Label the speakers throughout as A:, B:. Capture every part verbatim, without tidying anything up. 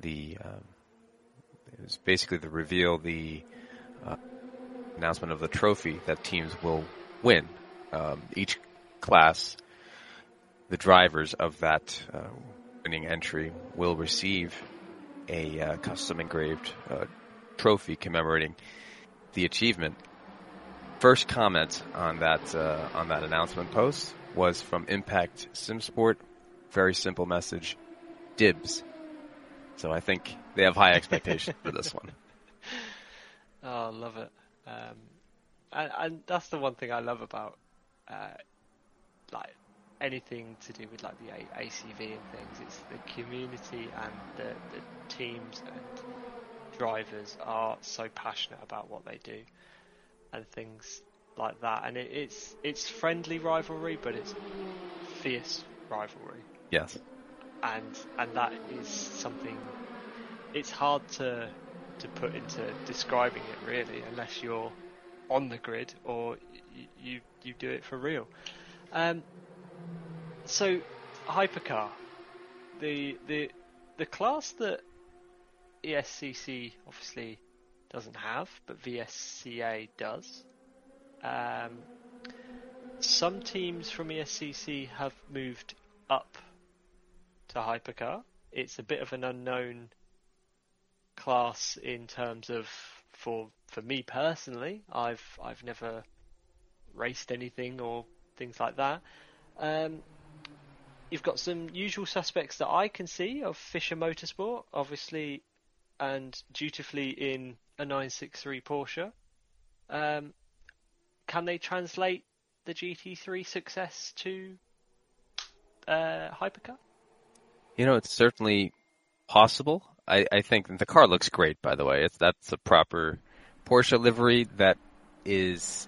A: the um, it was basically the reveal, the uh, announcement of the trophy that teams will win. Um, each class, the drivers of that uh, winning entry will receive a uh, custom engraved uh, trophy commemorating the achievement. First comment on that uh, on that announcement post was from Impact SimSport. Very simple message: dibs. So I think they have high expectations for this one.
B: Oh, I love it. Um, and, and that's the one thing I love about uh, like anything to do with like the A- ACV and things. It's the community and the, the teams and drivers are so passionate about what they do and things like that. And it, it's it's friendly rivalry, but it's fierce rivalry.
A: Yes.
B: And and that is something. It's hard to to put into describing it really, unless you're on the grid or you you, you do it for real. Um, so Hypercar, the the the class that E S C C obviously doesn't have, but V S C A does. Um, some teams from E S C C have moved up to Hypercar. It's a bit of an unknown class in terms of for for me personally. I've I've never raced anything or things like that. Um, you've got some usual suspects that I can see of Fischer Motorsport, obviously, and dutifully in a nine sixty-three Porsche. Um, can they translate the G T three success to uh, Hypercar?
A: You know, it's certainly possible. I, I think the car looks great, by the way. It's that's a proper Porsche livery that is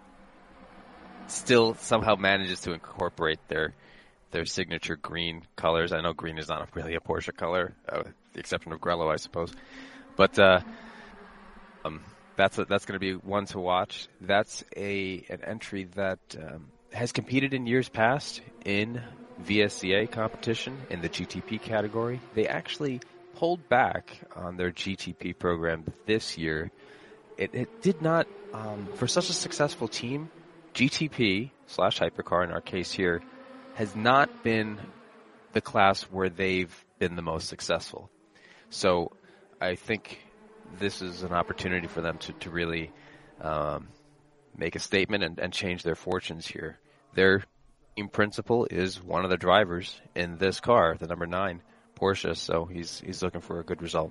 A: still somehow manages to incorporate their their signature green colors. I know green is not really a Porsche color, uh, with the exception of Grello, I suppose. But uh, um, that's a, that's going to be one to watch. That's a an entry that um, has competed in years past in V S C A competition in the G T P category. They actually pulled back on their G T P program this year. It, it did not, um, for such a successful team, G T P slash Hypercar in our case here has not been the class where they've been the most successful. So I think this is an opportunity for them to, to really um, make a statement and, and change their fortunes here. Their team principal is one of the drivers in this car, the number nine Porsche, so he's he's looking for a good result.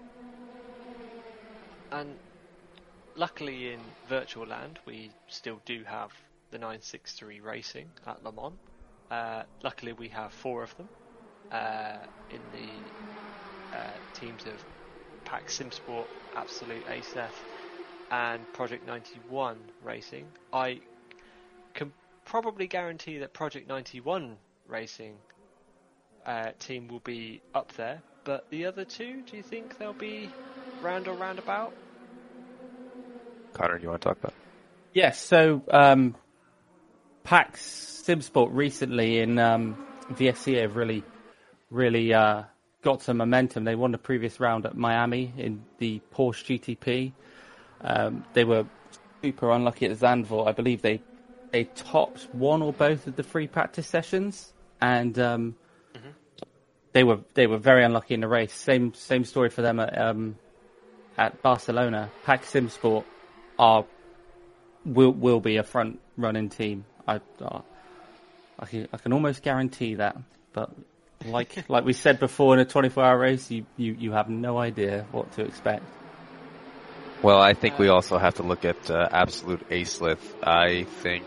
B: And luckily in Virtual Land we still do have the nine sixty-three racing at Le Mans. Uh, luckily we have four of them uh, in the uh, teams of Pack SimSport, Absolute A S F and Project ninety-one Racing. I can probably guarantee that Project ninety-one Racing uh, team will be up there, but the other two, do you think they'll be round or roundabout?
A: Connor, do you want to talk about it?
C: Yes, so um, PAX SimSport recently in um, V S C A have really, really uh, got some momentum. They won the previous round at Miami in the Porsche G T P. Um, they were super unlucky at Zandvoort. I believe they they topped one or both of the free practice sessions, and um, mm-hmm. they were they were very unlucky in the race. Same same story for them at um, at Barcelona. PAX SimSport are will will be a front running team. I uh, I, can, I can almost guarantee that. But like like we said before, in a twenty-four hour race, you, you, you have no idea what to expect.
A: Well, I think we also have to look at uh, Absolute Acelith. I think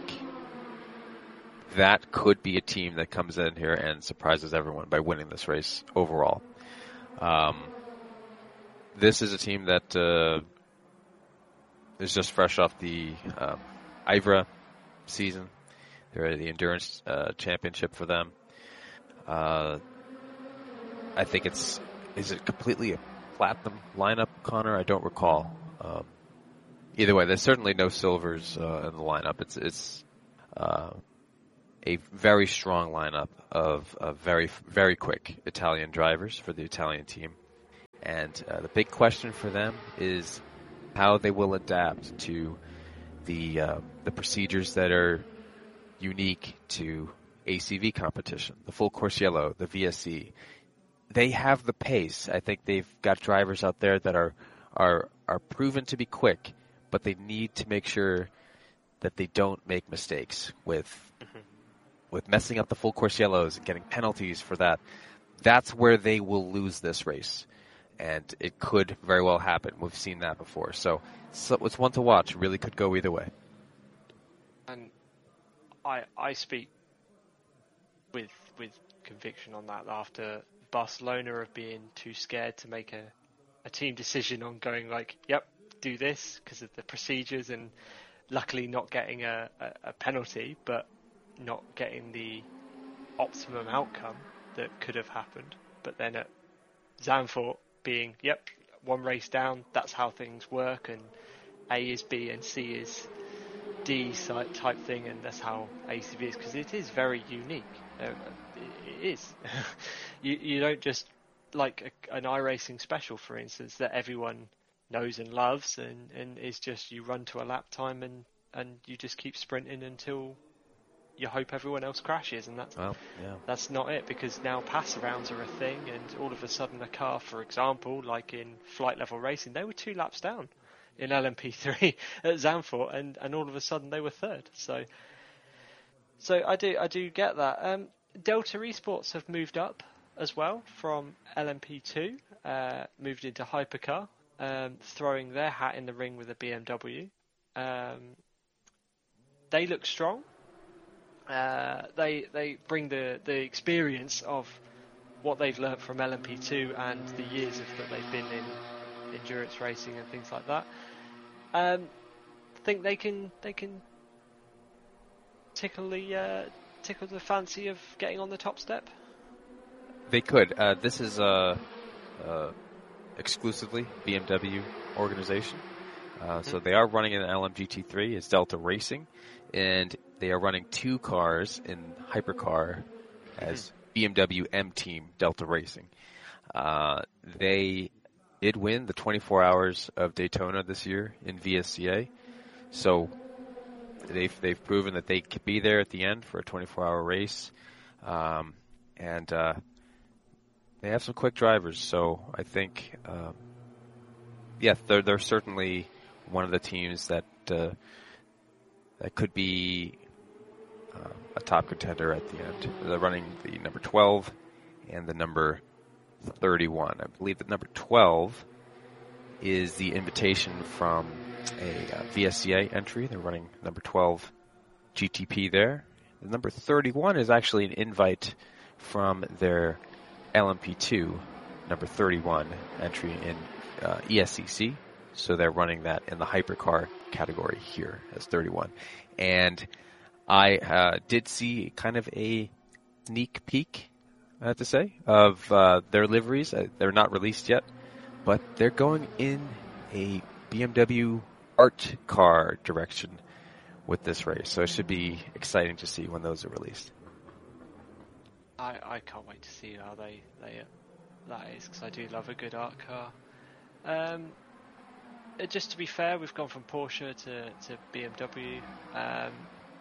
A: that could be a team that comes in here and surprises everyone by winning this race overall. Um, this is a team that uh, is just fresh off the um, I V R A season. They're the endurance uh, championship for them. Uh, I think it's is it completely a platinum lineup, Connor? I don't recall. Um, either way, there's certainly no silvers uh, in the lineup. It's it's uh, a very strong lineup of, of very very quick Italian drivers for the Italian team. And uh, the big question for them is how they will adapt to the uh, the procedures that are unique to A C V competition, the full course yellow, the V S C. They have the pace. I think they've got drivers out there that are are are proven to be quick, but they need to make sure that they don't make mistakes with mm-hmm. with messing up the full course yellows and getting penalties for that. That's where they will lose this race, and it could very well happen. We've seen that before, so, so it's one to watch. It really could go either way.
B: And I I speak with with conviction on that after Barcelona of being too scared to make a, a team decision on going like, yep, do this because of the procedures, and luckily not getting a, a, a penalty, but not getting the optimum outcome that could have happened. But then at Zandvoort being, yep, one race down, that's how things work, and A is B and C is D type thing, and that's how A C V is, because it is very unique. Uh, it is. you you don't just like a, an iRacing special, for instance, that everyone knows and loves, and, and it's just you run to a lap time and, and you just keep sprinting until you hope everyone else crashes, and that's
A: well, yeah.
B: that's not it, because now pass arounds are a thing, and all of a sudden a car, for example, like in flight level racing, they were two laps down in L M P three at Zandvoort, and, and all of a sudden they were third. So so I do I do get that. Um, Delta Esports have moved up as well from L M P two, uh, moved into Hypercar, um, throwing their hat in the ring with a B M W. Um, they look strong. Uh, they they bring the, the experience of what they've learnt from L M P two and the years of, that they've been in endurance racing and things like that. Um, think they can they can tickle the uh, tickle the fancy of getting on the top step.
A: They could. Uh, this is a uh, uh, exclusively B M W organization, uh, mm-hmm. so they are running an L M G T three. It's Delta Racing, and they are running two cars in Hypercar as mm-hmm. B M W M Team Delta Racing. Uh, they did win the twenty-four hours of Daytona this year in V S C A, so they've they've proven that they could be there at the end for a twenty-four hour race, um, and uh, they have some quick drivers. So I think, um, yeah, they're they're certainly one of the teams that uh, that could be uh, a top contender at the end. They're running the number twelve and the number thirty-one. I believe that number twelve is the invitation from a uh, V S C A entry. They're running number twelve G T P there. The number thirty-one is actually an invite from their L M P two number thirty-one entry in uh, E S C C. So they're running that in the hypercar category here as thirty-one. And I uh, did see kind of a sneak peek, I have to say, of uh, their liveries. Uh, they're not released yet, but they're going in a B M W art car direction with this race. So it should be exciting to see when those are released.
B: I, I can't wait to see how they, they that is, because I do love a good art car. Um, just to be fair, we've gone from Porsche to, to B M W. Um,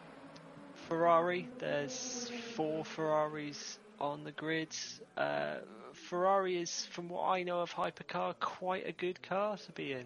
B: Ferrari, there's four Ferraris on the grid. Uh, Ferrari is, from what I know of Hypercar, quite a good car to be in.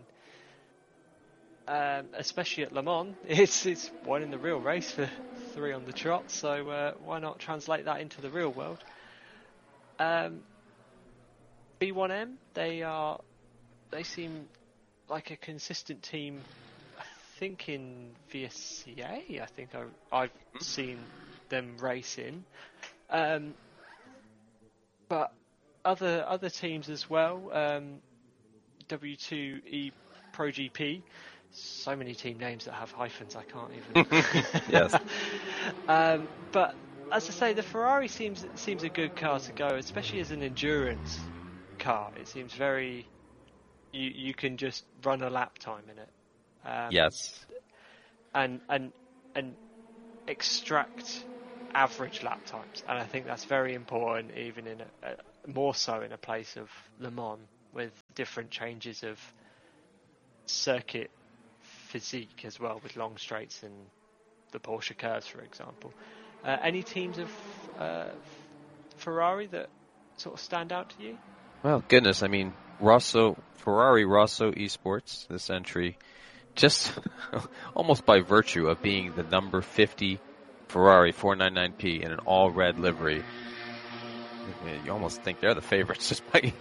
B: Um, especially at Le Mans, it's it's one in the real race for three on the trot. So uh, why not translate that into the real world? Um, B one M, they are they seem like a consistent team. I think in V S C A, I think I, I've seen them racing. Um, but other other teams as well. Um, W two E Pro G P. So many team names that have hyphens, I can't even.
A: Yes.
B: um, but as I say, the Ferrari seems seems a good car to go, especially as an endurance car. It seems very. You you can just run a lap time in it. Um,
A: yes.
B: And and and extract average lap times, and I think that's very important, even in a, a more so in a place of Le Mans with different changes of circuit physique as well, with long straights and the Porsche curves, for example. Uh, any teams of uh, Ferrari that sort of stand out to you?
A: Well, goodness, I mean, Rosso, Ferrari Rosso Esports, this entry, just almost by virtue of being the number fifty Ferrari four ninety-nine P in an all-red livery, you almost think they're the favorites just by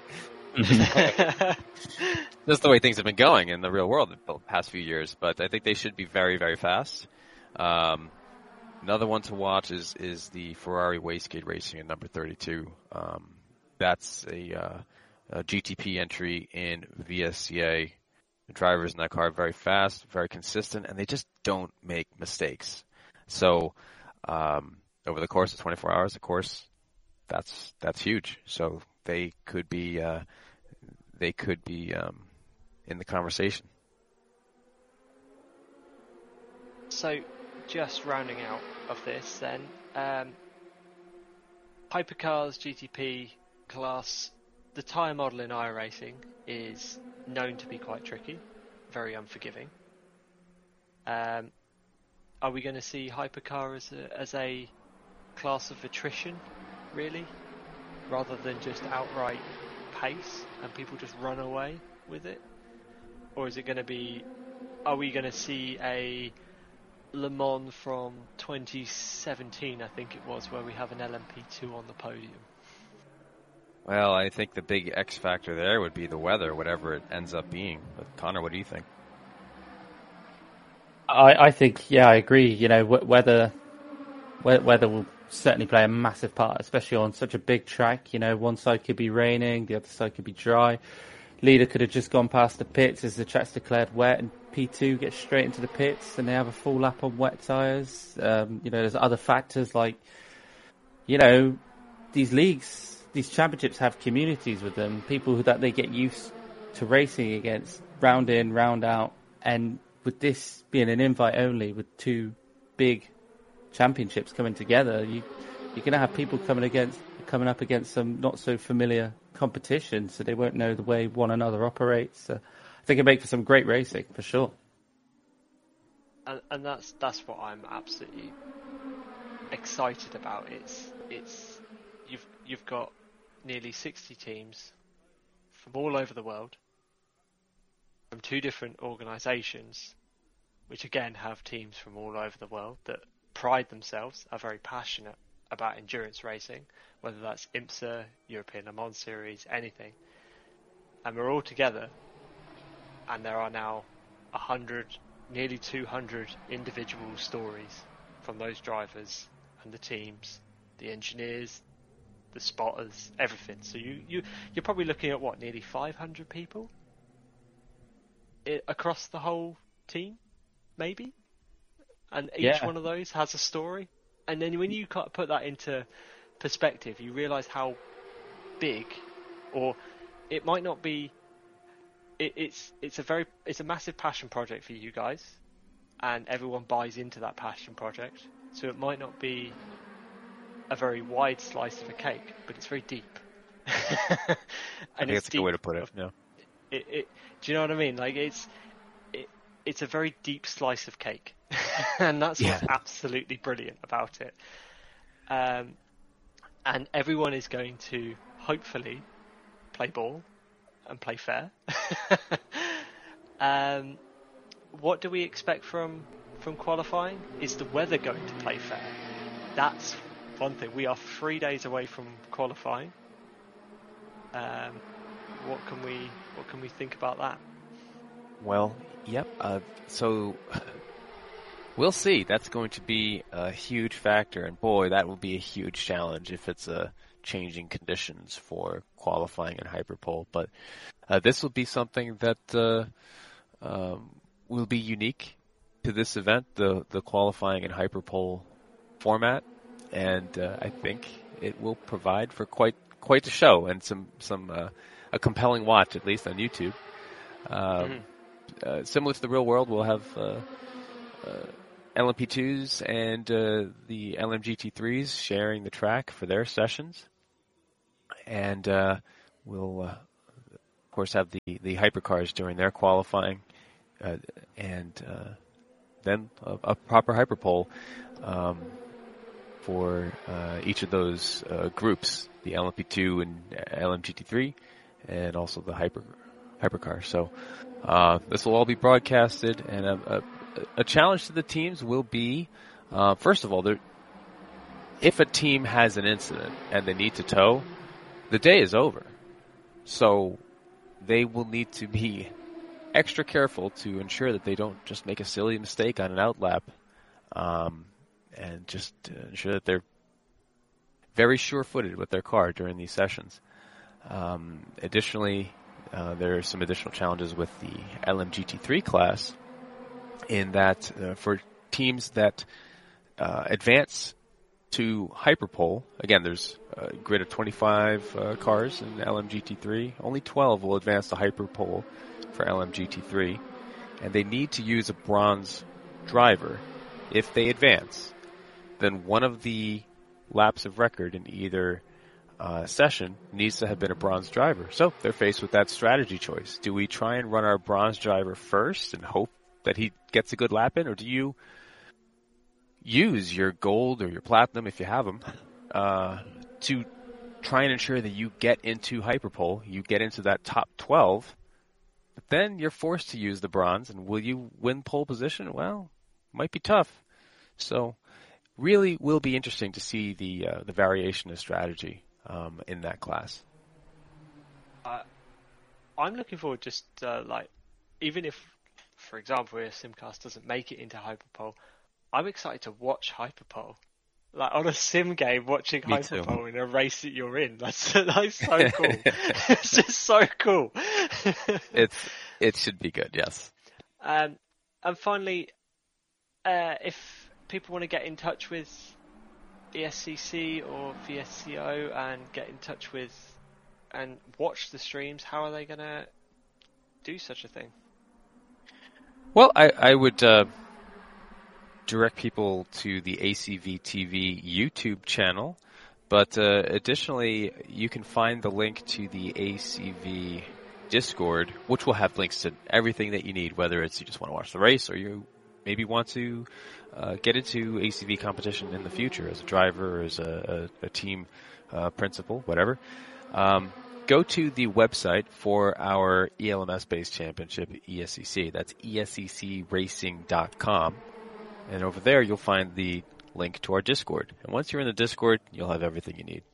A: just the way things have been going in the real world the past few years. But I think they should be very, very fast. Um, another one to watch is is the Ferrari Wastegate Racing at number thirty-two. Um, that's a, uh, a G T P entry in V S C A. The drivers in that car are very fast, very consistent, and they just don't make mistakes. So um, over the course of twenty-four hours, of course, that's that's huge. So they could be uh, they could be um, in the conversation.
B: So just rounding out of this then, um, Hypercars G T P class, the tyre model in iRacing is known to be quite tricky, very unforgiving. Um, are we going to see Hypercar as a, as a class of attrition, really, rather than just outright pace and people just run away with it? Or is it going to be, are we going to see a Le Mans from twenty seventeen, I think it was, where we have an L M P two on the podium?
A: Well, I think the big X factor there would be the weather, whatever it ends up being. But Connor, what do you think?
C: I, I think, yeah, I agree. You know, weather, weather will certainly play a massive part, especially on such a big track. You know, one side could be raining, the other side could be dry. Leader could have just gone past the pits as the track's declared wet, and P two gets straight into the pits and they have a full lap on wet tyres. Um, you know, there's other factors like, you know, these leagues, these championships have communities with them, people who, that they get used to racing against round in, round out. And with this being an invite only, with two big championships coming together, you, you're going to have people coming against, coming up against some not so familiar competition, so they won't know the way one another operates. So I think it makes for some great racing for sure.
B: And, and that's that's what I'm absolutely excited about. It's it's you've you've got nearly sixty teams from all over the world, from two different organisations, which again have teams from all over the world that pride themselves, are very passionate about endurance racing, whether that's IMSA, European Le Mans Series, anything. And we're all together, and there are now a hundred, nearly two hundred individual stories from those drivers and the teams, the engineers, the spotters, everything. So you, you, you're probably looking at what, nearly five hundred people I, across the whole team, maybe? And each
C: Yeah.
B: one of those has a story. And then when you put that into perspective, you realise how big, or it might not be. It, it's it's a very it's a massive passion project for you guys, and everyone buys into that passion project. So it might not be a very wide slice of a cake, but it's very deep.
A: I
B: and
A: think
B: it's
A: that's a good way to put it. Yeah.
B: It, it, do you know what I mean? Like it's it, it's a very deep slice of cake, and that's
A: Yeah.
B: what's absolutely brilliant about it. Um, and everyone is going to hopefully play ball and play fair. um, what do we expect from from qualifying? Is the weather going to play fair? That's one thing. We are three days away from qualifying. Um, what can we what can we think about that?
A: Well, yep. Uh, so we'll see. That's going to be a huge factor, and boy, that will be a huge challenge if it's a changing conditions for qualifying in Hyperpole. But uh, this will be something that uh, um, will be unique to this event, the the qualifying in Hyperpole format, and uh, I think it will provide for quite quite a show and some some uh, a compelling watch, at least on YouTube. Um,
B: Mm-hmm.
A: uh, similar to the real world, we'll have uh, uh, L M P twos and uh, the L M G T threes sharing the track for their sessions, and uh, we'll uh, of course have the the hypercars during their qualifying, uh, and uh, then a, a proper hyperpole um, for uh, each of those uh, groups, the L M P two and L M G T three, and also the hyper hypercar. So uh, this will all be broadcasted, and a, a, a challenge to the teams will be, uh, first of all, if a team has an incident and they need to tow, the day is over. So they will need to be extra careful to ensure that they don't just make a silly mistake on an outlap, um, and just uh, ensure that they're very sure-footed with their car during these sessions. Um, additionally, uh, there are some additional challenges with the L M G T three class in that uh, for teams that uh, advance to hyperpole, again, there's a grid of twenty-five uh, cars in L M G T three. Only twelve will advance to hyperpole for L M G T three, and they need to use a bronze driver. If they advance, then one of the laps of record in either uh, session needs to have been a bronze driver. So they're faced with that strategy choice. Do we try and run our bronze driver first and hope that he gets a good lap in, or do you use your gold or your platinum, if you have them, uh, to try and ensure that you get into hyperpole, you get into that top twelve, but then you're forced to use the bronze, and will you win pole position? Well, might be tough. So really will be interesting to see the uh, the variation of strategy um, in that class.
B: Uh, I'm looking forward just uh, like, even if, for example, if Simcast doesn't make it into hyperpole, I'm excited to watch hyperpole. Like on a sim game, watching
A: Me
B: hyperpole
A: too.
B: in a race that you're in. That's that's so cool. It's just so cool.
A: It's it should be good, yes.
B: Um, and finally, uh, if people want to get in touch with E S C C or V S C O and get in touch with and watch the streams, how are they going to do such a thing?
A: Well, I, I would uh, direct people to the A C V T V YouTube channel, but uh, additionally, you can find the link to the A C V Discord, which will have links to everything that you need, whether it's you just want to watch the race or you maybe want to uh, get into A C V competition in the future as a driver or as a, a, a team uh, principal, whatever. Um, go to the website for our E L M S-based championship, E S C C. That's E S C C racing dot com. And over there, you'll find the link to our Discord. And once you're in the Discord, you'll have everything you need.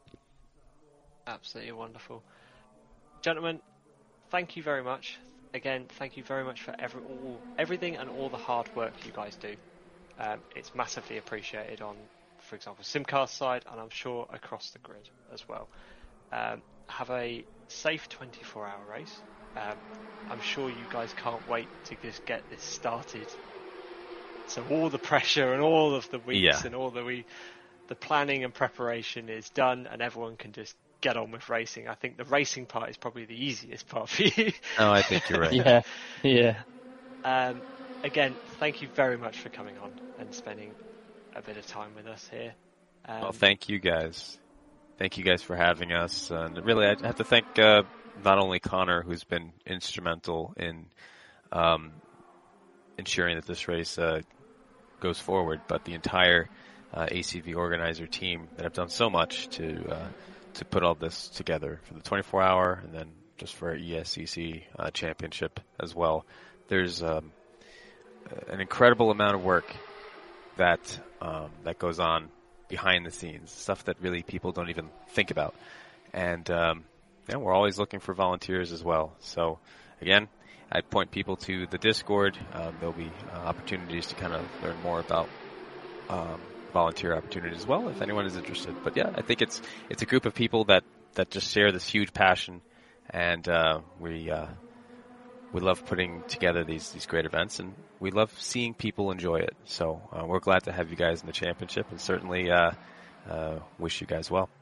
B: Absolutely wonderful. Gentlemen, thank you very much. Again, thank you very much for every, all, everything and all the hard work you guys do. Um, it's massively appreciated on, for example, Simcast side, and I'm sure across the grid as well. Um, have a safe twenty-four hour race. Um, I'm sure you guys can't wait to just get this started. So all the pressure and all of the weeks
A: Yeah.
B: and all the we, the planning and preparation is done, and everyone can just get on with racing. I think the racing part is probably the easiest part for you.
A: Oh, I think you're right.
C: Yeah, yeah.
B: Um, again, thank you very much for coming on and spending a bit of time with us here. Um,
A: Well, thank you guys. Thank you guys for having us. And really, I have to thank uh, not only Connor, who's been instrumental in um, ensuring that this race uh, goes forward, but the entire uh, A C V organizer team that have done so much to uh, to put all this together for the twenty-four hour and then just for our E S C C uh, championship as well. There's um, an incredible amount of work that um, that goes on behind the scenes, stuff that really people don't even think about. And um, yeah, we're always looking for volunteers as well. So again, I'd point people to the Discord. Um, there'll be uh, opportunities to kind of learn more about um, volunteer opportunities as well, if anyone is interested. But yeah, I think it's it's a group of people that, that just share this huge passion, and uh, we uh, we love putting together these these great events, and we love seeing people enjoy it. So uh, we're glad to have you guys in the championship, and certainly uh, uh, wish you guys well.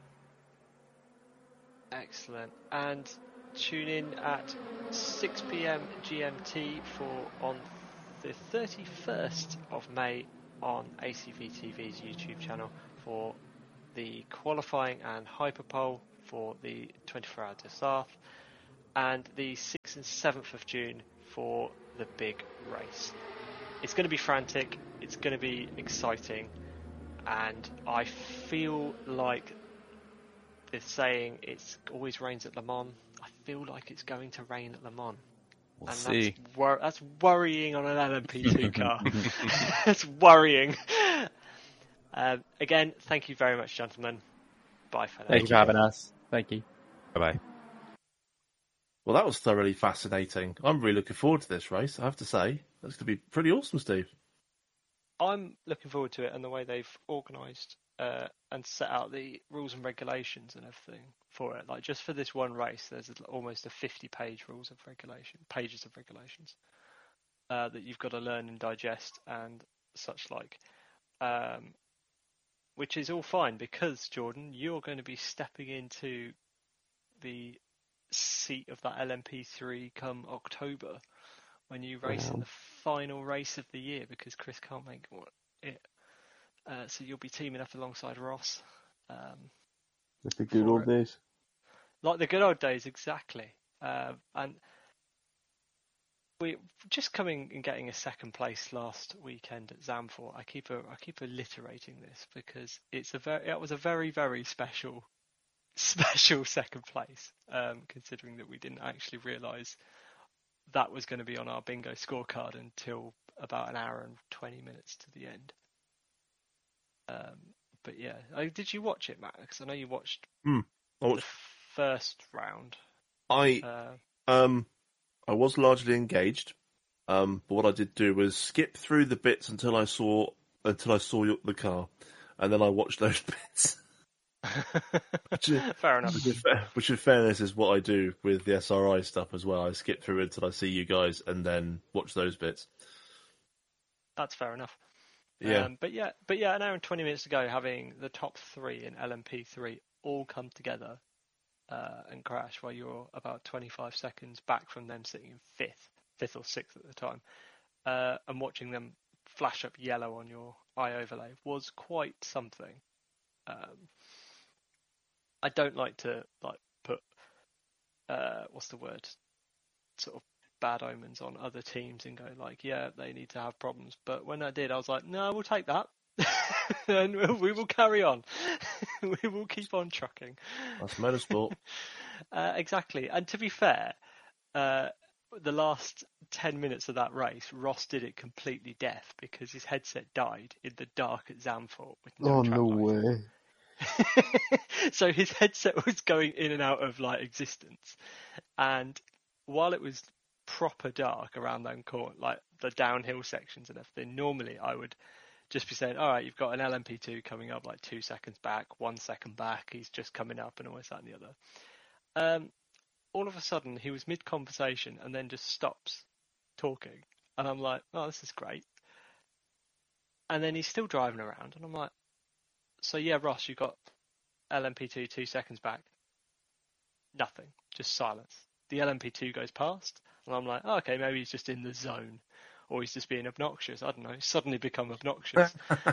B: Excellent. And tune in at six p.m. G M T for on the thirty-first of May on A C V T V's YouTube channel for the qualifying and hyperpole for the twenty-four hour Desarth. and the sixth and seventh of June for the big race. It's going to be frantic, it's going to be exciting, and I feel like the saying, it always rains at Le Mans, I feel like it's going to rain at Le Mans.
A: We'll
B: and
A: see.
B: That's, wor- that's worrying on an L M P two car. That's worrying. Um, again, thank you very much, gentlemen. Bye for now.
C: Thank you for having us. Thank you.
A: Bye bye.
D: Well, that was thoroughly fascinating. I'm really looking forward to this race, I have to say. That's going to be pretty awesome, Steve.
B: I'm looking forward to it and the way they've organised uh, and set out the rules and regulations and everything for it. Like just for this one race, there's almost a fifty-page rules of regulation, pages of regulations uh, that you've got to learn and digest and such like. Um, which is all fine because Jordan, you're going to be stepping into the seat of that L M P three come October when you race
E: Wow.
B: in the final race of the year because Chris can't make it. Uh, so you'll be teaming up alongside Ross. Um,
E: Like the good
B: for
E: old
B: it.
E: days.
B: like the good old days, exactly. Uh, and we just coming and getting a second place last weekend at Zandvoort. I keep a, I keep alliterating this because it's a very, it was a very, very special, special second place. Um, considering that we didn't actually realise that was going to be on our bingo scorecard until about an hour and twenty minutes to the end. Um, but yeah, oh, did you watch it, Max? I know you watched
D: I
B: the
D: watched,
B: first round.
D: I
B: Uh,
D: um I was largely engaged, um, but what I did do was skip through the bits until I saw until I saw your, the car, and then I watched those bits. Which is,
B: fair enough.
D: which, is, which in fairness is what I do with the S R I stuff as well. I skip through until I see you guys and then watch those bits.
B: That's fair enough.
D: Yeah.
B: Um, but yeah, but yeah, an hour and twenty minutes ago, having the top three in L M P three all come together uh, and crash while you're about twenty-five seconds back from them sitting in fifth, fifth or sixth at the time, uh, and watching them flash up yellow on your eye overlay was quite something. Um, I don't like to like put uh, what's the word, sort of bad omens on other teams and go like, yeah, they need to have problems. But when I did, I was like, no, we'll take that, and we will carry on. We will keep on trucking.
D: That's motorsport.
B: uh, exactly. And to be fair, uh, the last ten minutes of that race, Ross did it completely deaf because his headset died in the dark at Zandvoort with no
E: Oh,
B: track
E: no
B: lights.
E: way.
B: So his headset was going in and out of like existence, and while it was proper dark around that corner, like the downhill sections and everything, normally I would just be saying, all right, you've got an L M P two coming up like two seconds back, one second back, he's just coming up and all this, that and the other. Um, all of a sudden he was mid-conversation and then just stops talking, and I'm like, oh, this is great. And then he's still driving around and I'm like, so yeah, Ross, you got L M P two two seconds back. Nothing, just silence. The L M P two goes past, and I'm like, oh, okay, maybe he's just in the zone, or he's just being obnoxious. I don't know. He's suddenly become obnoxious.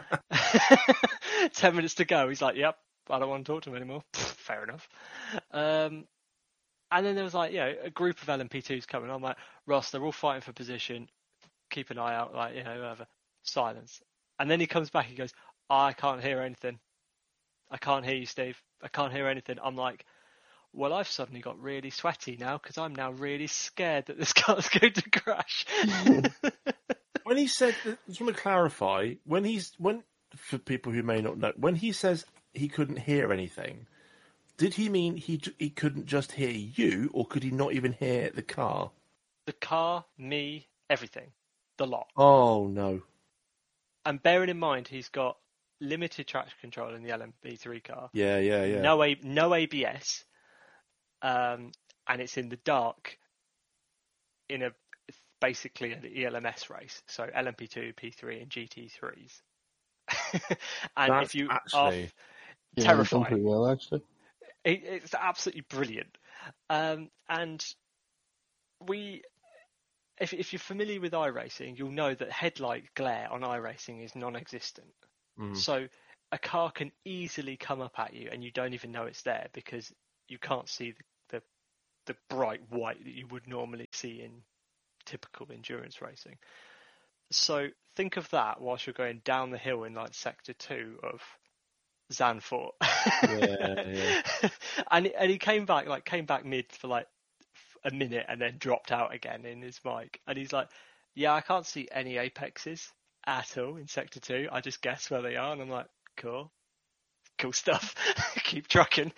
B: Ten minutes to go. He's like, yep, I don't want to talk to him anymore. Fair enough. Um, and then there was like, you know, a group of L M P twos coming. I'm like, Ross, they're all fighting for position. Keep an eye out, like, you know, whatever. Silence. And then he comes back. He goes, oh, I can't hear anything. I can't hear you, Steve. I can't hear anything. I'm like, well, I've suddenly got really sweaty now because I'm now really scared that this car's going to crash.
D: When he said, I just want to clarify, when he's, when, for people who may not know, when he says he couldn't hear anything, did he mean he he couldn't just hear you, or could he not even hear the car?
B: The car, me, everything. The lot.
D: Oh, no.
B: And bearing in mind, he's got limited traction control in the L M P three car.
D: Yeah, yeah, yeah.
B: No, A- no A B S. Um, and it's in the dark in a basically an E L M S race, so L M P two, P three, and G T threes. And
D: That's
B: if you
D: actually-
B: are
E: Yeah, you've done
B: terrifying,
E: pretty well, actually.
B: it, it's absolutely brilliant. Um, and we, if if you're familiar with iRacing, you'll know that headlight glare on iRacing is non-existent.
D: Mm.
B: So a car can easily come up at you, and you don't even know it's there because you can't see the, the the bright white that you would normally see in typical endurance racing. So think of that whilst you're going down the hill in like sector two of Zandvoort.
D: Yeah, yeah.
B: and and he came back like came back mid for like a minute and then dropped out again in his mic. And he's like, "Yeah, I can't see any apexes at all in sector two. I just guess where they are." And I'm like, "Cool, cool stuff. Keep trucking."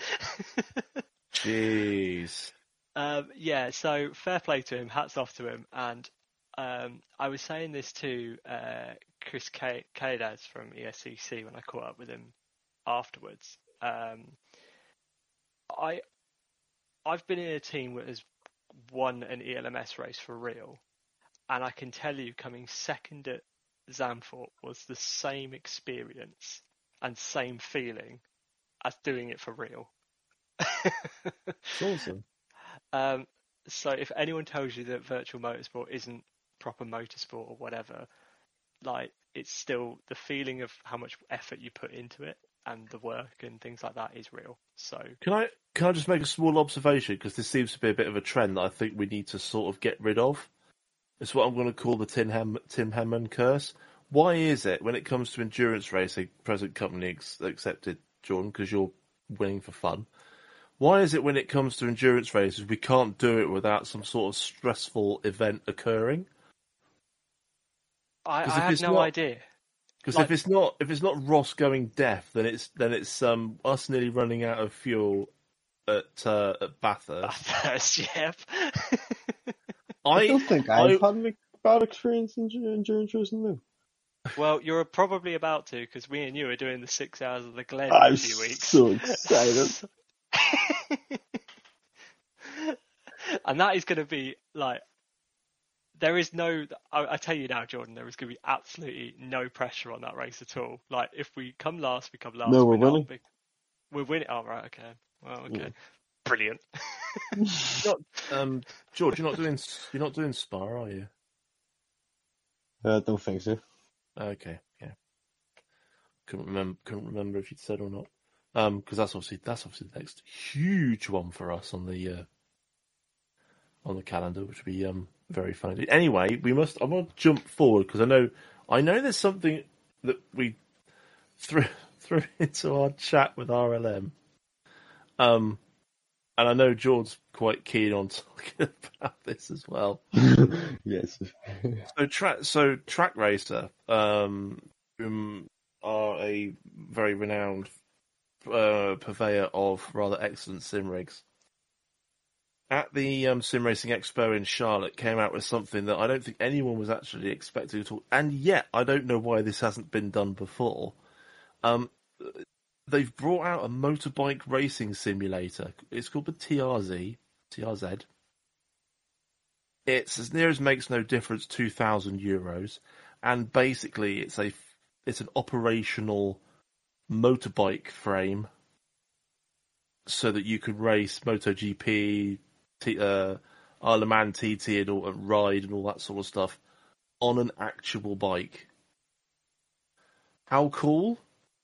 D: Jeez.
B: Um, yeah, so fair play to him, hats off to him. And um, I was saying this to uh, Chris Cadas from E S C C when I caught up with him afterwards. Um, I, I've been in a team that has won an E L M S race for real, and I can tell you coming second at Zandvoort was the same experience and same feeling as doing it for real.
D: It's awesome.
B: Um, so if anyone tells you that virtual motorsport isn't proper motorsport or whatever, like it's still the feeling of how much effort you put into it and the work and things like that is real. So
D: Can I can I just make a small observation, because this seems to be a bit of a trend that I think we need to sort of get rid of. It's what I'm going to call the Tim Ham Tim Hammond curse. Why is it when it comes to endurance racing, present company ex- accepted, Jordan, because you're winning for fun? Why is it when it comes to endurance races we can't do it without some sort of stressful event occurring?
B: I, I
D: if
B: have
D: it's
B: no
D: not-
B: idea.
D: Because
B: Like-
D: if it's not if it's not Ross going deaf, then it's then it's um us nearly running out of fuel at uh, at Bathurst.
B: Bathurst, yep.
E: I
D: I
E: don't think
D: I-
E: I've had a bad experience in endurance racing though.
B: Well, you're probably about to, because me and you are doing the six hours of the Glen in
E: I'm
B: a few weeks.
E: so excited.
B: And that is going to be like, there is no, I, I tell you now, Jordan, there is going to be absolutely no pressure on that race at all. Like, if we come last, we come last.
E: No, we're
B: not
E: winning.
B: big- We're winning. Oh, right, okay. Well, okay.
E: Yeah.
B: Brilliant.
D: not, um George, you're not doing you're not doing Spa, are you?
E: I uh, don't think so.
D: Okay, yeah. Couldn't remember couldn't remember if you'd said or not. Um, because that's obviously that's obviously the next huge one for us on the uh, on the calendar, which would be um very funny. Anyway, we must. I want to jump forward because I know I know there's something that we threw threw into our chat with R L M. Um, and I know George's quite keen on talking about this as well.
E: Yes.
D: So track, so Track Racer, um, um, are a very renowned uh, purveyor of rather excellent sim rigs. At the um, Sim Racing Expo in Charlotte, came out with something that I don't think anyone was actually expecting at all, and yet I don't know why this hasn't been done before. Um, they've brought out a motorbike racing simulator. It's called the T R Z. T R Z. It's, as near as makes no difference, two thousand euros, and basically it's a it's an operational motorbike frame, so that you could race MotoGP, T, uh, Isle of Man T T, and, all, and ride and all that sort of stuff on an actual bike. How cool!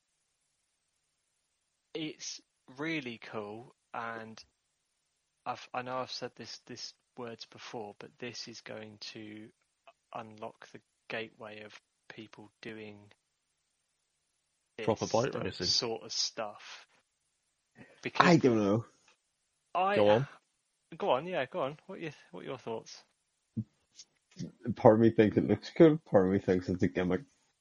B: It's really cool, and I've, I know I've said this this words before, but this is going to unlock the gateway of people doing this
D: Proper bike racing.
B: sort of stuff. Because
E: I don't know.
B: I
D: Go on.
B: go on, yeah, go on. What are your what are your thoughts?
E: Part of me thinks it looks cool. Part of me thinks it's a gimmick.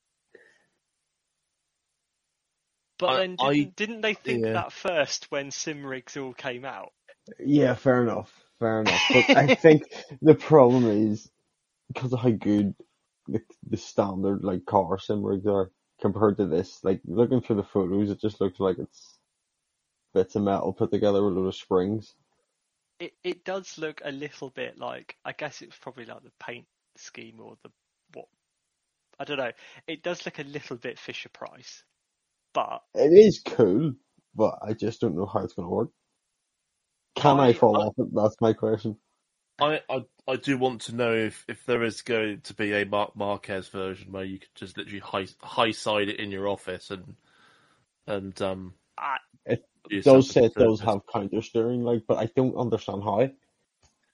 B: But
D: I-
B: then
D: I-
B: didn't, didn't they think
D: yeah.
B: that first when sim rigs all came out?
E: Yeah, fair enough. Fair enough. But I think the problem is because of how good the, the standard like car sim rigs are compared to this. Like looking through the photos, it just looks like it's bits of metal put together with a load of springs.
B: It it does look a little bit like, I guess it's probably like the paint scheme or the what I don't know. It does look a little bit Fisher Price, but
E: It is cool, but I just don't know how it's going to work. Can I,
B: I-
E: fall
D: I-
E: off it? That's my question.
D: I, I I do want to know if, if there is going to be a Mark Marquez version where you could just literally high high side it in your office and and um.
B: I,
E: It
D: do
E: does
D: something
E: say it does
D: to-
E: have counter steering, like, but I don't understand how.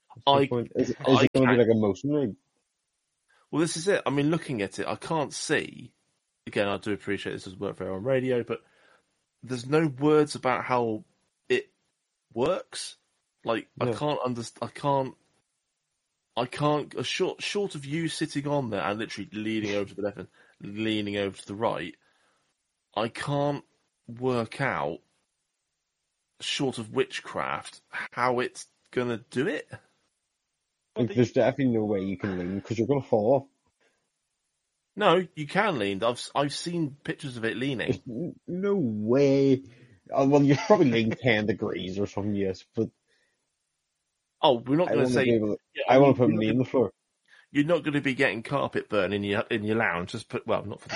D: I,
E: Point? Is, is
D: I
E: it going to
D: can't-
E: be like a motion rig?
D: Well, this is it. I mean, looking at it, I can't see. Again, I do appreciate this doesn't work very well on radio, but there's no words about how it works. Like, I
E: Yeah.
D: can't understand. I can't. I can't. A short, short of you sitting on there and literally leaning over to the left and leaning over to the right, I can't work out, short of witchcraft, how it's gonna do it.
E: Like, there's definitely no way you can lean because you're going to fall off.
D: No, you can lean. I've I've seen pictures of it leaning.
E: There's no way. Oh, well, you probably lean ten degrees or something, yes, but
D: Oh, we're not
E: I
D: going
E: want
D: to
E: to
D: say.
E: be able to,
D: yeah,
E: I want to
D: mean,
E: put
D: you're
E: my knee
D: not
E: on the floor.
D: You're not going to be getting carpet burn in your in your lounge. Just put well, not for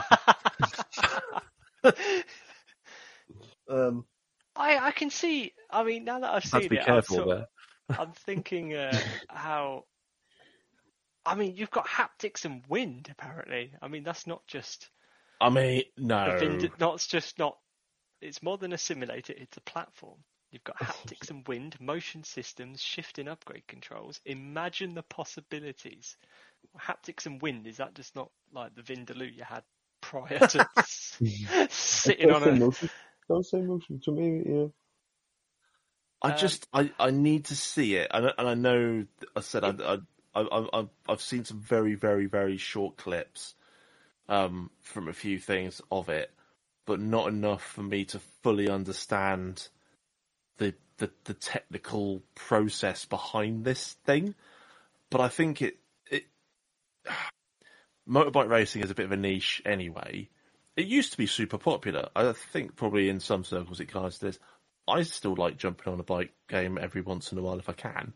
D: the evening. um,
B: I I can see. I mean, now that I've
D: have
B: seen
D: to be
B: it,
D: careful
B: I'm, sort,
D: there.
B: I'm thinking uh, how. I mean, you've got haptics and wind. Apparently, I mean that's not just
D: I mean, no.
B: the wind. Not it's just not. It's more than a simulator. It's a platform. You've got haptics and wind, motion systems, shift and upgrade controls. Imagine the possibilities. Haptics and wind, is that just not like the Vindaloo you had prior to sitting on
E: Don't say
B: a...
E: motion. Don't say motion to me, yeah.
D: I
B: Um,
D: just I, I need to see it, and I, and I know I said I, I I I I've seen some very very very short clips, um, from a few things of it, but not enough for me to fully understand the the, the technical process behind this thing. But I think it it motorbike racing is a bit of a niche anyway. It used to be super popular. I think probably in some circles it kind of still is. I still like jumping on a bike game every once in a while if I can.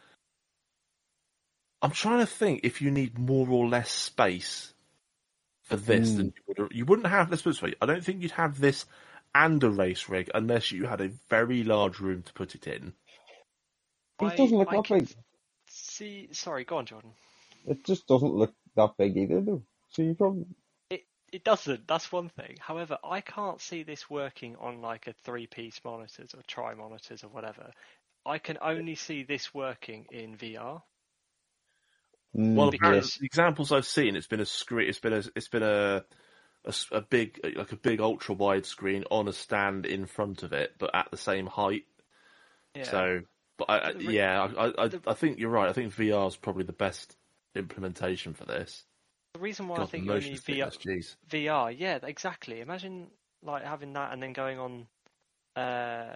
D: I'm trying to think if you need more or less space for this
E: Mm.
D: than you would. You wouldn't have, let's put it this way, I don't think you'd have this and a race rig unless you had a very large room to put it in.
E: It doesn't look
B: I
E: that
B: can
E: big.
B: See, sorry, go on, Jordan.
E: It just doesn't look that big either, though. So you probably...
B: It it doesn't. That's one thing. However, I can't see this working on like a three-piece monitors or tri monitors or whatever. I can only see this working in V R.
E: Mm,
D: Well,
E: yeah.
D: apparently, the examples I've seen, it's been a screen, it's been a, it's been a, a, s- a big, like a big ultra wide screen on a stand in front of it, but at the same height.
B: Yeah.
D: So, but I, I-
B: But the re-
D: yeah, I, I,
B: the-
D: I think you're right. I think V R is probably the best implementation for this.
B: the reason why
D: God,
B: I
D: the
B: think you
D: motion
B: need V R,
D: sickness, jeez.
B: V R, yeah, exactly. Imagine like having that and then going on, uh,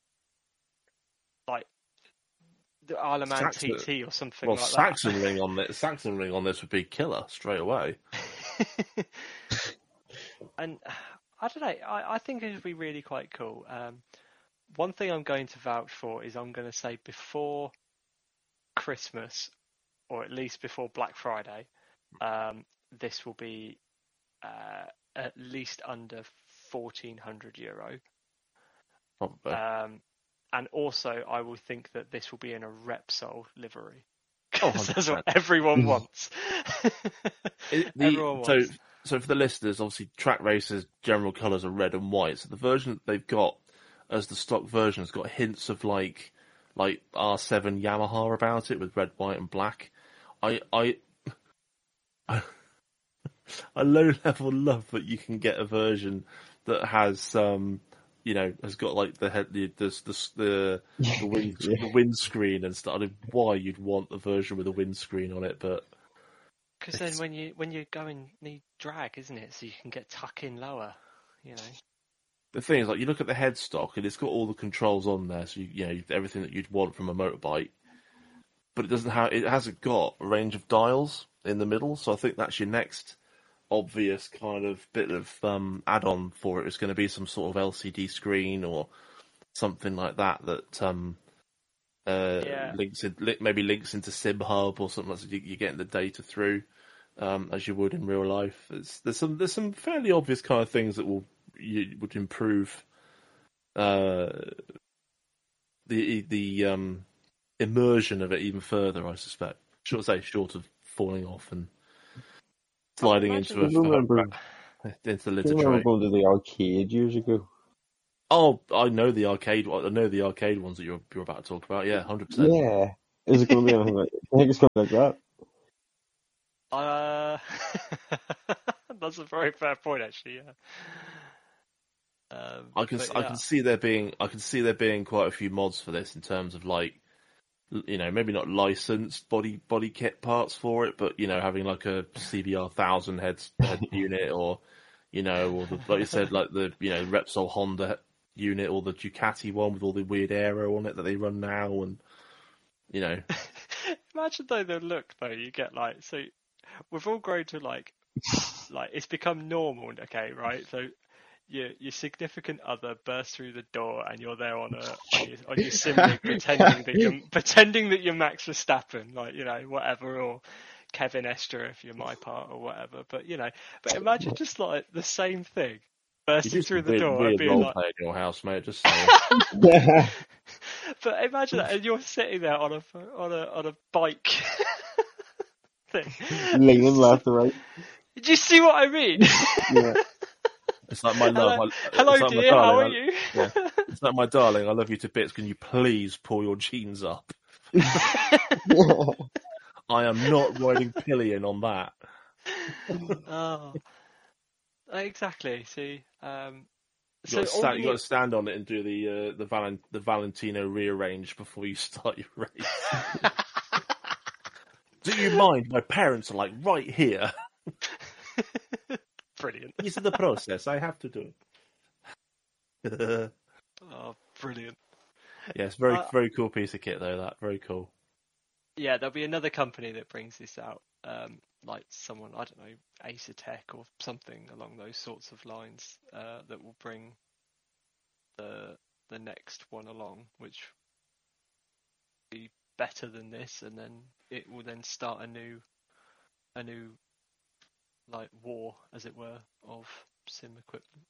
B: like the Isle of Man
D: Saxon-
B: T T or something
D: Well,
B: like
D: Saxon ring on this, Saxon ring on this would be killer straight away.
B: that. And I don't know. I, I think it would be really quite cool. Um, one thing I'm going to vouch for is I'm going to say before Christmas, or at least before Black Friday, um, this will be uh, at least under fourteen hundred euro.
D: Probably.
B: Um, and also, I will think that this will be in a Repsol livery.
D: Oh,
B: 'Cause that's what
D: one hundred percent.
B: everyone wants.
D: It- the-
B: everyone
D: so,
B: wants.
D: so for the listeners, obviously, Track Racer's general colours are red and white. So the version that they've got as the stock version has got hints of like, like R seven Yamaha about it with red, white, and black. I, I, I low level love that you can get a version that has, um, you know, has got like the head, the the the the, the, wind,
E: Yeah.
D: the windscreen and stuff. I don't know why you'd want the version with a windscreen on it, but.
B: Because then
D: It's-
B: when you when you go and need drag, isn't it? So you can get tuck in lower, you know.
D: The thing is, like, you look at the headstock, and it's got all the controls on there, so you, you know everything that you'd want from a motorbike. But it doesn't have, it hasn't got a range of dials in the middle. So I think that's your next obvious kind of bit of um, add-on for it. It's going to be some sort of L C D screen or something like that that um, uh,
B: Yeah.
D: links in, li- maybe links into SimHub or something like that. So you, you're getting the data through um, as you would in real life. It's, there's some there's some fairly obvious kind of things that will you would improve uh, the the um, immersion of it even further. I suspect. Short say short of falling off and sliding into a
E: Do you remember,
D: into the
E: do
D: litter
E: you remember
D: tray.
E: going to the arcade years ago?
D: Oh, I know the arcade. I know the arcade ones that you're you're about to talk about. Yeah, hundred percent.
E: Yeah. Is it going to be anything like? I think it's going to be like that.
B: Uh, that's a very fair point, actually. Yeah. Um,
D: I can
B: but
D: I
B: yeah.
D: can see there being I can see there being quite a few mods for this in terms of like, you know, maybe not licensed body body kit parts for it, but you know, having like a C B R thousand heads head unit, or you know, or the, like you said, like the you know Repsol Honda unit, or the Ducati one with all the weird aero on it that they run now, and you know.
B: Imagine though the look though you get like so we've all grown to like like it's become normal, okay, right? So your your significant other bursts through the door and you're there on a on your, on your sim rig pretending that you're pretending that you're Max Verstappen, like you know whatever, or Kevin Estre if you're my part or whatever. But you know, but imagine just like the same thing bursting through the
D: weird,
B: door
D: weird
B: and being
D: role
B: like.
D: play in your house, mate. Just saying.
B: But imagine that, and you're sitting there on a on a on a bike thing,
E: Leaning left or right.
B: Do you see what I mean?
E: Yeah.
D: It's like my love.
B: Hello,
D: I,
B: hello
D: it's like
B: dear.
D: my
B: How
D: darling.
B: are you?
D: I, yeah. It's like my darling. I love you to bits. Can you please pull your jeans up? I am not riding pillion on that.
B: Oh, exactly. See, um,
D: You
B: so
D: got, to
B: all
D: stand,
B: you
D: you got
B: need-
D: to stand on it and do the uh, the, Valen, the Valentino rearrange before you start your race. Do you mind? My parents are like right here.
B: Brilliant.
D: This is the process. I have to do it.
B: Oh, brilliant.
D: Yes, very
B: Uh,
D: very cool piece of kit though. That very cool.
B: Yeah, there'll be another company that brings this out, um, like someone, I don't know, Acertech or something along those sorts of lines, uh, that will bring the the next one along, which will be better than this, and then it will then start a new, a new, like war, as it were, of sim equipment.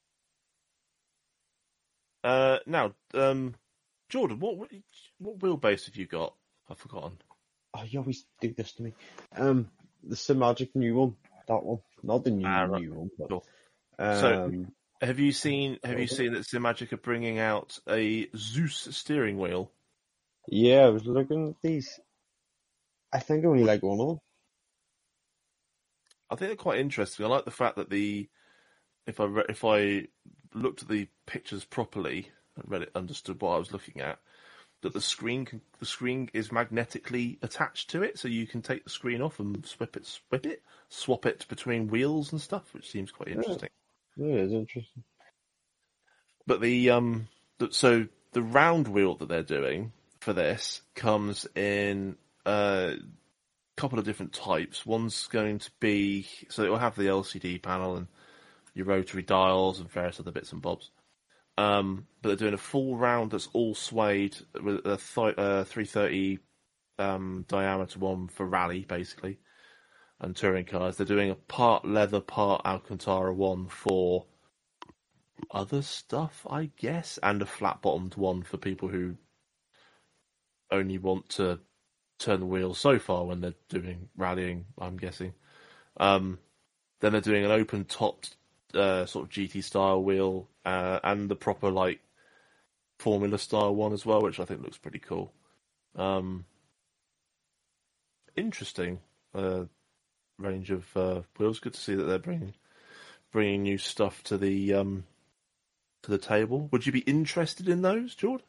D: Uh, now, um, Jordan, what what wheelbase have you got? I've forgotten.
E: Oh, you always do this to me. Um, the Simagic new one, that one, not the new
D: Ah, right.
E: new one, but
D: Cool.
E: um,
D: So, have you seen have you
E: Okay.
D: seen that Simagic are bringing out a Zeus steering wheel?
E: yeah, I was looking at these. I think I only like one of them.
D: I think they're quite interesting. I like the fact that the if I re- if I looked at the pictures properly and read it, understood what I was looking at, that the screen can, the screen is magnetically attached to it, so you can take the screen off and swap it, swap it, swap it between wheels and stuff, which seems quite interesting.
E: Yeah, it is interesting.
D: But the um, the, so the round wheel that they're doing for this comes in a couple of different types. One's going to be so it will have the L C D panel and your rotary dials and various other bits and bobs. Um, but they're doing a full round that's all suede with a th- uh, three thirty um, diameter one for rally, basically, and touring cars. They're doing a part leather, part Alcantara one for other stuff, I guess, and a flat-bottomed one for people who only want to turn the wheels so far when they're doing rallying, I'm guessing. Um, then they're doing an open-topped uh, sort of G T style wheel uh, and the proper like Formula style one as well, which I think looks pretty cool. Um, interesting uh, range of uh, wheels. Good to see that they're bringing bringing new stuff to the um, to the table. Would you be interested in those, Jordan?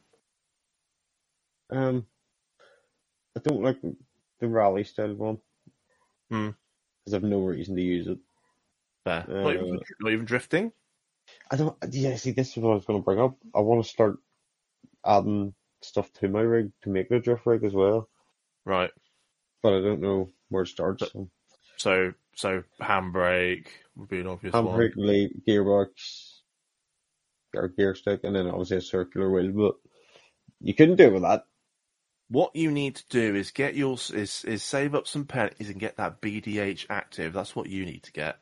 E: Um, I don't like the rally style one
D: Hmm.
E: because I've no reason to use it.
D: Fair.
E: Uh,
D: not, even, not even drifting.
E: I don't. Yeah, see, this is what I was going to bring up. I want to start adding stuff to my rig to make it a drift rig as well,
D: Right.
E: but I don't know where to start. So,
D: So so handbrake would be an obvious one.
E: handbrake, lead, gearbox, or gear stick, and then obviously a circular wheel. But you couldn't do it with that.
D: What you need to do is get your is is save up some pennies and get that B D H active. That's what you need to get.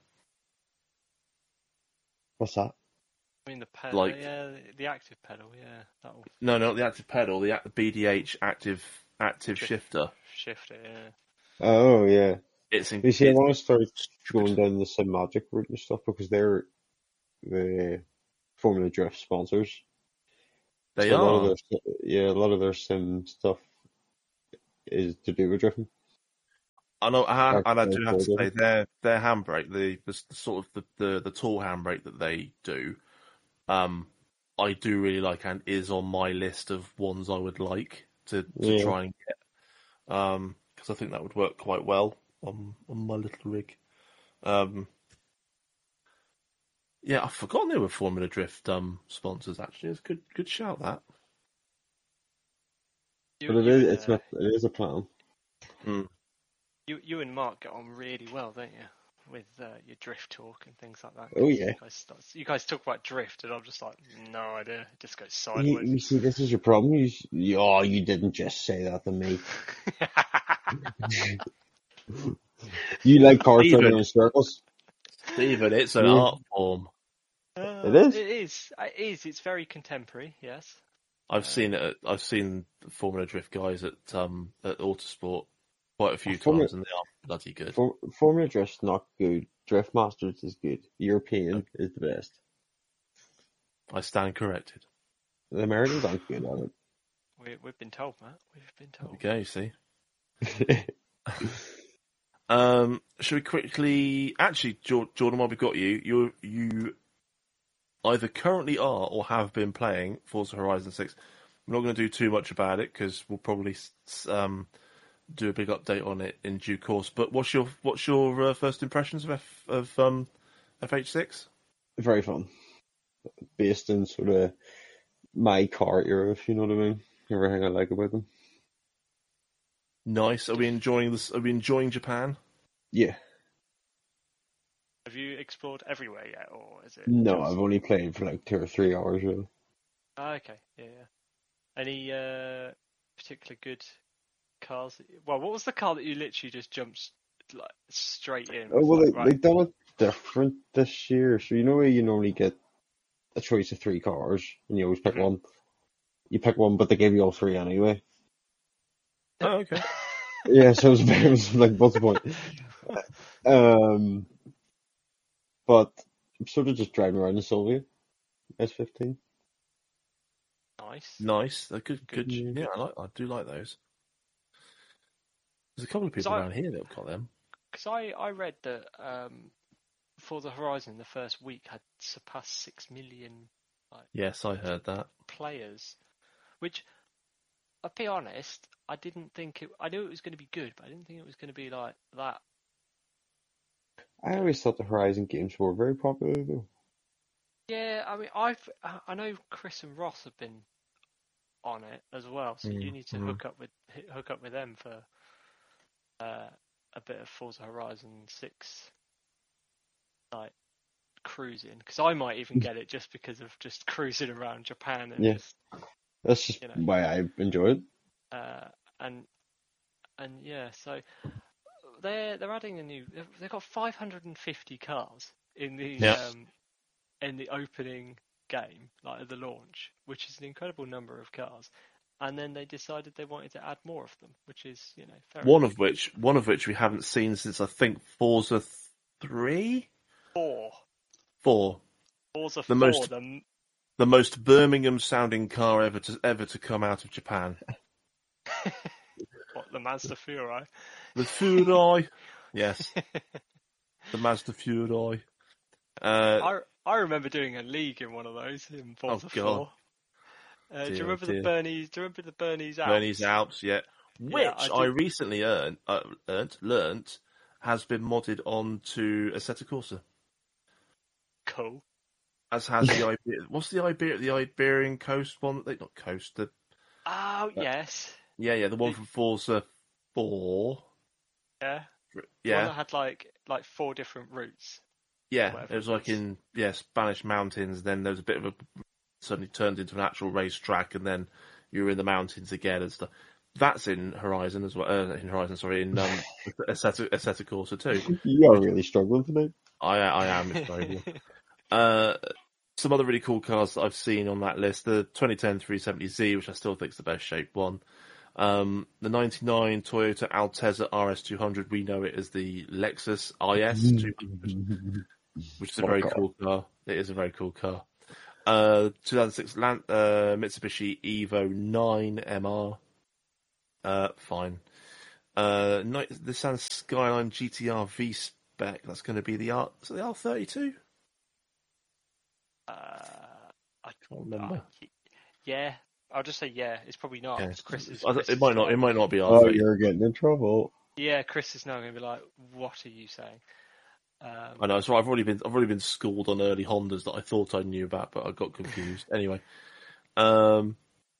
E: What's that?
B: I mean the pedal,
D: Like-
B: yeah, the- the active pedal, yeah, that'll
D: No, not the active pedal. The act- B D H active active
B: Shift.
D: shifter.
B: shift it. Yeah.
E: Oh yeah.
D: It's in,
E: You see, I
D: it's
E: want to start
D: stupid.
E: going down the Simagic route and stuff because they're the Formula Drift sponsors.
D: They
E: So a lot
D: are.
E: of their, yeah, a lot of their sim stuff is to do with drifting.
D: I know, I,
E: Like,
D: and I
E: uh,
D: do have to
E: Forza.
D: say their their handbrake, the, the the sort of the, the the tall handbrake that they do, um, I do really like, and is on my list of ones I would like to, to
E: Yeah.
D: try and get, um, because I think that would work quite well on on my little rig. Um, yeah, I've forgotten they were Formula Drift um sponsors. Actually, it's a good good shout that.
B: You,
E: But it
B: you
E: is,
B: and,
E: it's
B: uh,
E: not, it is a plan.
B: you, you and Mark get on really well, don't you? With uh, your drift talk and things like that.
E: Oh, yeah.
B: You guys, start, you guys talk about drift, and I'm just like, no idea. It just goes
E: You,
B: sideways.
E: you see, this is your problem. You, s- you, oh, you didn't just say that to me. You like cars
D: Steven.
E: turning in circles.
D: Stephen, it's an
E: Yeah.
D: art form.
B: Uh,
E: It is.
B: It is. It is. It's very contemporary. Yes.
D: I've seen it. At, I've seen the Formula Drift guys at um at Autosport quite a few
E: Formula-
D: times, and they are bloody good.
E: For, Formula Drift's not good. Drift Masters is good. European is the best.
D: I stand corrected.
E: The Americans aren't good at
B: We, we've been told, Matt. We've been told.
D: Okay, you see.
E: it.
D: Um, should we quickly? Actually, Jor- Jordan, while we've got you, you you either currently are or have been playing Forza Horizon six. I'm not going to do too much about it because we'll probably s- um, do a big update on it in due course. But what's your what's your uh, first impressions of F, of um, F H six?
E: Very fun. Based in sort of my car era, if you know what I mean. Everything I like about them.
D: Nice. Are we enjoying this? Are we enjoying Japan?
E: Yeah.
B: Have you explored everywhere yet, or is it?
E: No,
B: just-
E: I've only played for like two or three hours really.
B: Ah, okay. Yeah. yeah. Any uh, particular good cars? that- Well, what was the car that you literally just jumped like straight in?
E: Oh, well,
B: Like,
E: they,
B: right.
E: they've done it different this year. So you know where you normally get a choice of three cars and you always pick
B: Mhm.
E: one. You pick one, but they give you all three anyway.
D: Oh, okay.
E: Yeah, so it was, it was like, what's the point? Um, but I'm sort of just driving around in Sylvia S fifteen.
B: Nice.
D: Nice. They're good. Good.
E: Good.
D: Yeah, I like. I do like those. There's a couple of people
B: I-
D: around here that have got them.
B: Because I, I read that um, for the Horizon, the first week had surpassed six million
D: Yes, I heard that.
B: players, which, I'll be honest, I didn't think it. I knew it was going to be good, but I didn't think it was going to be like that.
E: I always thought the Horizon games were very popular though.
B: Yeah, I mean, I've I- I know Chris and Ross have been on it as well, so you
D: Mm,
B: need to
D: mm.
B: hook up with hook up with them for uh, a bit of Forza Horizon six, like cruising. Because I might even get it just because of just cruising around Japan and
E: Yeah.
B: just
E: That's just
B: You know.
E: why I enjoy it.
B: uh, and and yeah, so they're they're adding a new. They've, they've got five hundred fifty cars in the
D: Yeah.
B: um, in the opening game, like at the launch, which is an incredible number of cars. And then they decided they wanted to add more of them, which is you know fair
D: One
B: enough.
D: of which, one of which we haven't seen since I think Forza three,
B: four.
D: four.
B: Forza
D: The
B: four.
D: most-
B: The,
D: The most Birmingham-sounding car ever to ever to come out of Japan.
B: what the Mazda Furai.
D: The Furai. Yes, the Mazda Furai. Uh,
B: I I remember doing a league in one of those in Forza
D: God.
B: four. Uh, do
D: Dear,
B: you remember
D: dear.
B: the Bernie's? Do you remember the Bernie's Alps?
D: Bernie's Alps, yeah. Which
B: Yeah, I
D: I,
B: do.
D: recently earned, uh, earned, learnt, has been modded onto Assetto Corsa.
B: Cool.
D: As has the Iber- what's the Iber- the Iberian Coast one? They not coast. The
B: Oh yes,
D: yeah, yeah, the one
B: The-
D: from Forza Four.
B: yeah. The one
D: Yeah,
B: that had like like four different routes.
D: yeah.
B: whatever
D: It was
B: it
D: like
B: is.
D: in yeah Spanish mountains. Then there was a bit of a suddenly turned into an actual racetrack, and then you were in the mountains again and stuff. That's in Horizon as well. Uh, in Horizon, sorry, in um, Assetto, Assetto Corsa too.
E: You are really struggling tonight.
D: I I am afraid. Uh, some other really cool cars that I've seen on that list: the twenty ten three seventy Z, which I still think is the best shaped one. Um, the ninety-nine Toyota Altezza R S two hundred. We know it as the Lexus I S two hundred, which is a
E: What a
D: very
E: car.
D: cool car. It is a very cool car. Uh, two thousand six Lan- uh, Mitsubishi Evo nine M R. Uh, fine. Uh, Nissan Skyline G T R V spec. That's going to be the R. Is it the R thirty-two?
B: Uh, I
D: can't remember.
B: Uh, yeah, I'll just say yeah. It's probably not.
D: Yeah.
B: Chris is,
D: I,
B: Chris
D: it might
B: is
D: not.
B: like,
D: It might not be R
E: Oh,
D: thirty.
E: you're getting in trouble.
B: Yeah, Chris is now going to be like, "What are you saying?" Um,
D: I know. So I've already been. I've already been schooled on early Hondas that I thought I knew about, but I got confused. Anyway. Um.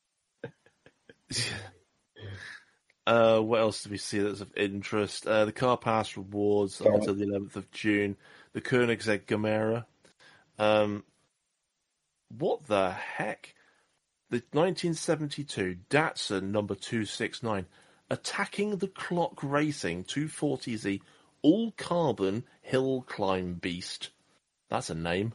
D: Uh, what else do we see that's of interest? Uh, the Car Pass rewards
E: Sorry.
D: until the eleventh of June. The Koenigsegg Gamera. Um, what the heck? The nineteen seventy-two Datsun number two sixty-nine. Attacking the Clock Racing two forty Z all-carbon hill climb beast. That's a name.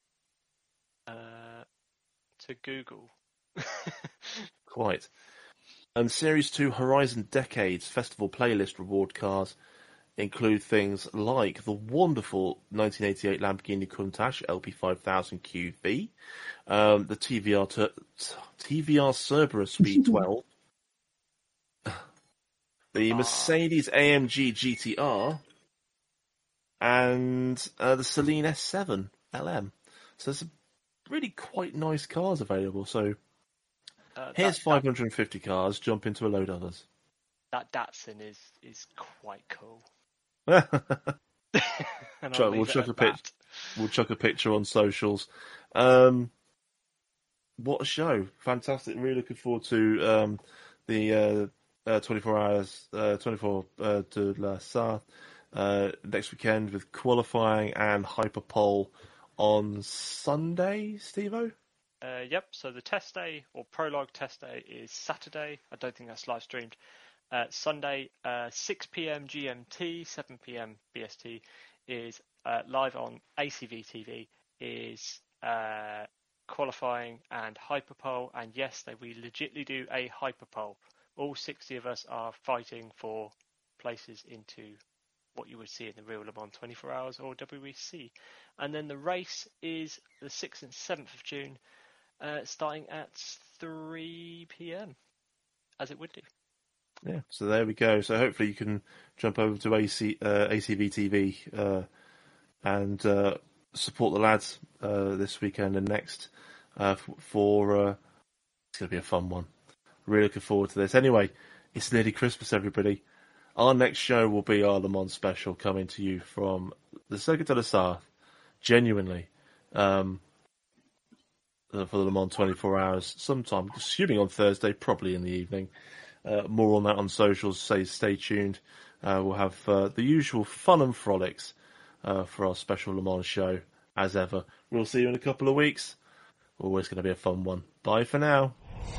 B: uh, to Google.
D: Quite. And Series two Horizon Decades Festival Playlist reward cars include things like the wonderful nineteen eighty-eight Lamborghini Countach L P five thousand Q V, um, the T V R ter- T V R Cerberus V twelve, the Mercedes A M G G T R, and uh, the Celine S seven L M. So there's some really quite nice cars available. So
B: Uh,
D: here's
B: that,
D: five hundred fifty cars, jump into a load of others.
B: That, that Datsun is is quite cool.
D: we'll,
B: And I'll
D: chuck,
B: leave
D: we'll,
B: it
D: chuck
B: at
D: a pic,
B: that.
D: we'll chuck a picture on socials. Um, what a show. Fantastic. Really looking forward to um, the uh, uh, twenty-four hours, uh, twenty-four uh, de la Sarthe uh, next weekend with qualifying and Hyperpole on Sunday, Steve-O?
B: Uh, yep, so the test day, or prologue test day, is Saturday. I don't think that's live streamed. Uh, Sunday, uh, six p.m. G M T, seven p.m. B S T, is uh, live on A C V T V, is uh, qualifying and Hyperpole. And yes, they we legitly do a Hyperpole. All sixty of us are fighting for places into what you would see in the real Le Mans twenty-four hours or W E C. And then the race is the sixth and seventh of June. Uh, starting at three p.m, as it would do.
D: Yeah, so there we go. So hopefully you can jump over to A C, uh, A C V T V uh, and uh, support the lads uh, this weekend and next uh, f- for... Uh, it's going to be a fun one. Really looking forward to this. Anyway, it's nearly Christmas, everybody. Our next show will be our Le Mans special coming to you from the Circuit de la Sarthe. Genuinely. Um, for the Le Mans twenty-four hours, sometime, assuming on Thursday, probably in the evening. Uh, more on that on socials, say stay tuned. Uh, we'll have uh, the usual fun and frolics uh, for our special Le Mans show, as ever. We'll see you in a couple of weeks. Always going to be a fun one. Bye for now.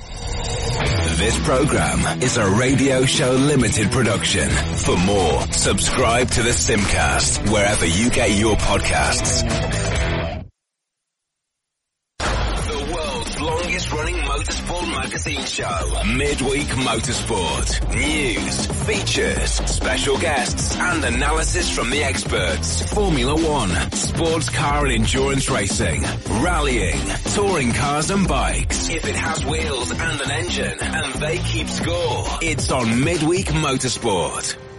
F: This program is a Radio Show Limited production. For more, subscribe to the Simcast wherever you get your podcasts. Longest running motorsport magazine show. Midweek Motorsport. News, features, special guests, and analysis from the experts. Formula One, sports car and endurance racing, rallying, touring cars and bikes. If it has wheels and an engine, and they keep score, it's on Midweek Motorsport.